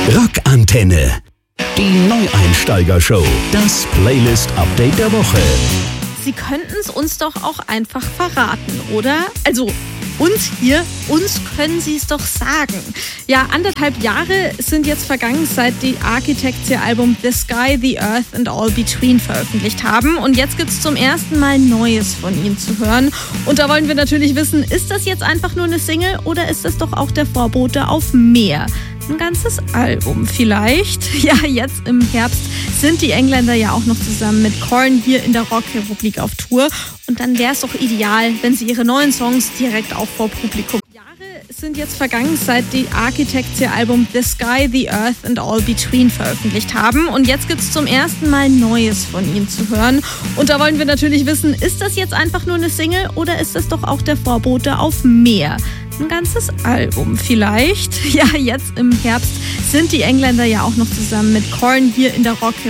Rockantenne. Die Neueinsteiger-Show. Das Playlist-Update der Woche. Sie könnten es uns doch auch einfach verraten, oder? Also uns können Sie es doch sagen. Ja, 1,5 Jahre sind jetzt vergangen, seit die Architects ihr Album The Sky, The Earth and All Between veröffentlicht haben. Und jetzt gibt es zum ersten Mal Neues von ihnen zu hören. Und da wollen wir natürlich wissen, ist das jetzt einfach nur eine Single oder ist das doch auch der Vorbote auf mehr? Ein ganzes Album vielleicht. Ja, jetzt im Herbst sind die Engländer ja auch noch zusammen mit Korn hier in der Rockrepublik auf Tour. Und dann wäre es doch ideal, wenn sie ihre neuen Songs direkt auch vor Publikum. Jahre sind jetzt vergangen, seit die Architects ihr Album The Sky, The Earth and All Between veröffentlicht haben. Und jetzt gibt es zum ersten Mal Neues von ihnen zu hören. Und da wollen wir natürlich wissen, ist das jetzt einfach nur eine Single oder ist das doch auch der Vorbote auf mehr? Ein ganzes Album vielleicht. Ja, jetzt im Herbst sind die Engländer ja auch noch zusammen mit Korn hier in der Rockrepublik